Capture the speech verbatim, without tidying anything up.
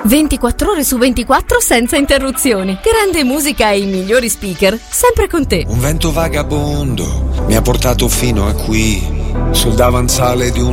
ventiquattro ore su ventiquattro senza interruzioni. Grande musica e i migliori speaker, sempre con te. Un vento vagabondo mi ha portato fino a qui, sul davanzale di un